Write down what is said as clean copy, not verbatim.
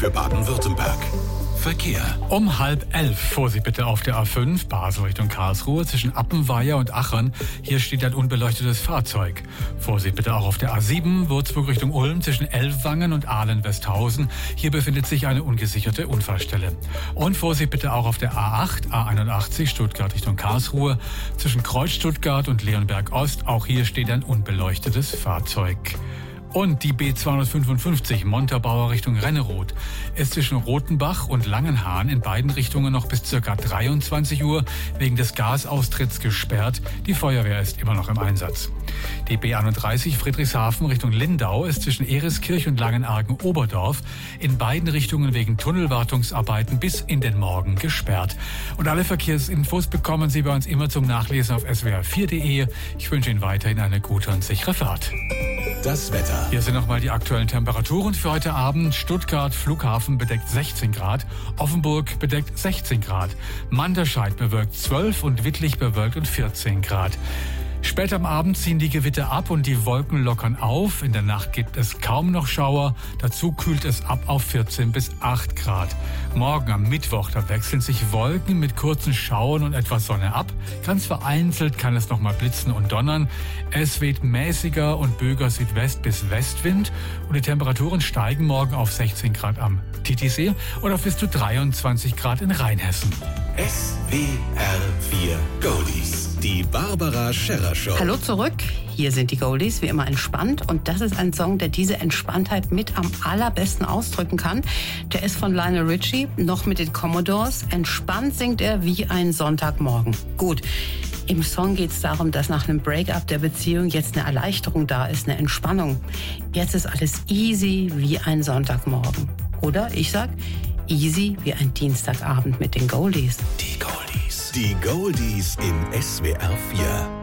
für Baden-Württemberg. Verkehr. Um 10:30 Vorsicht bitte auf der A5 Basel Richtung Karlsruhe zwischen Appenweier und Achern. Hier steht ein unbeleuchtetes Fahrzeug. Vorsicht bitte auch auf der A7 Würzburg Richtung Ulm zwischen Ellwangen und Ahlen-Westhausen. Hier befindet sich eine ungesicherte Unfallstelle. Und Vorsicht bitte auch auf der A8 A81 Stuttgart Richtung Karlsruhe zwischen Kreuz Stuttgart und Leonberg Ost. Auch hier steht ein unbeleuchtetes Fahrzeug. Und die B255 Montabaur Richtung Renneroth ist zwischen Rothenbach und Langenhahn in beiden Richtungen noch bis ca. 23 Uhr wegen des Gasaustritts gesperrt. Die Feuerwehr ist immer noch im Einsatz. Die B31 Friedrichshafen Richtung Lindau ist zwischen Eriskirch und Langenargen-Oberdorf in beiden Richtungen wegen Tunnelwartungsarbeiten bis in den Morgen gesperrt. Und alle Verkehrsinfos bekommen Sie bei uns immer zum Nachlesen auf swr4.de. Ich wünsche Ihnen weiterhin eine gute und sichere Fahrt. Das Wetter. Hier sind nochmal die aktuellen Temperaturen für heute Abend. Stuttgart Flughafen bedeckt 16 Grad, Offenburg bedeckt 16 Grad, Manderscheid bewölkt 12 und Wittlich bewölkt und 14 Grad. Später am Abend ziehen die Gewitter ab und die Wolken lockern auf. In der Nacht gibt es kaum noch Schauer. Dazu kühlt es ab auf 14 bis 8 Grad. Morgen am Mittwoch, da wechseln sich Wolken mit kurzen Schauern und etwas Sonne ab. Ganz vereinzelt kann es nochmal blitzen und donnern. Es weht mäßiger und böiger Südwest- bis Westwind. Und die Temperaturen steigen morgen auf 16 Grad am Titisee und auf bis zu 23 Grad in Rheinhessen. SWR 4 Goldies. Die Barbara Scherrer Show. Hallo zurück, hier sind die Goldies, wie immer entspannt. Und das ist ein Song, der diese Entspanntheit mit am allerbesten ausdrücken kann. Der ist von Lionel Richie, noch mit den Commodores. Entspannt singt er wie ein Sonntagmorgen. Gut, im Song geht es darum, dass nach einem Break-up der Beziehung jetzt eine Erleichterung da ist, eine Entspannung. Jetzt ist alles easy wie ein Sonntagmorgen. Oder ich sag, easy wie ein Dienstagabend mit den Goldies. Die Goldies. Die Goldies in SWR 4.